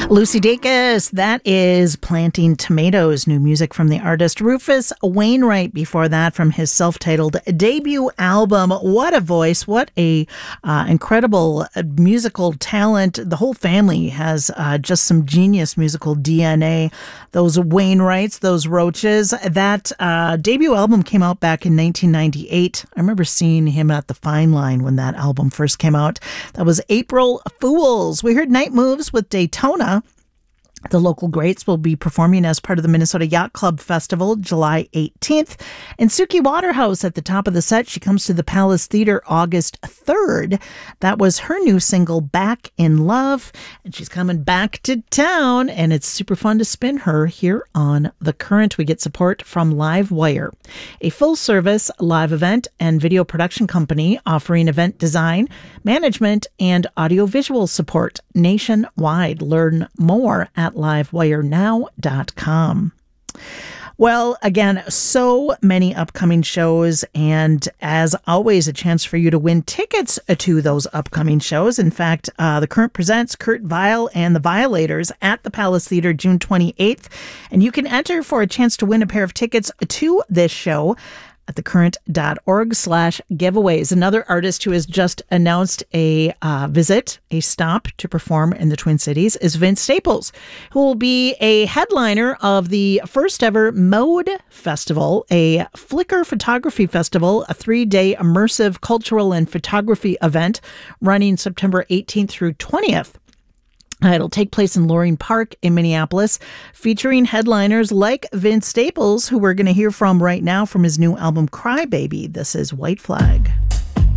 Lucy Dacus, that is Planting Tomatoes, new music from the artist Rufus Wainwright. Before that, from his self-titled debut album. What a voice, what a incredible musical talent. The whole family has just some genius musical DNA. Those Wainwrights, those Roaches. That debut album came out back in 1998. I remember seeing him at the Fine Line when that album first came out. That was April Fools. We heard Night Moves with Daytona. The local greats will be performing as part of the Minnesota Yacht Club Festival, July 18th. And Suki Waterhouse at the top of the set. She comes to the Palace Theater August 3rd. That was her new single, Back in Love. And she's coming back to town, and it's super fun to spin her here on The Current. We get support from Livewire, a full-service live event and video production company offering event design, management, and audiovisual support nationwide. Learn more at livewirenow.com. Well, again, so many upcoming shows, and as always, a chance for you to win tickets to those upcoming shows. In fact, The Current presents Kurt Vile and the Violators at the Palace Theater June 28th, and you can enter for a chance to win a pair of tickets to this show at thecurrent.org/giveaways. Another artist who has just announced a stop to perform in the Twin Cities is Vince Staples, who will be a headliner of the first ever Mode Festival, a Flickr photography festival, a 3-day immersive cultural and photography event running September 18th through 20th. It'll take place in Loring Park in Minneapolis, featuring headliners like Vince Staples, who we're going to hear from right now from his new album, Cry Baby. This is White Flag.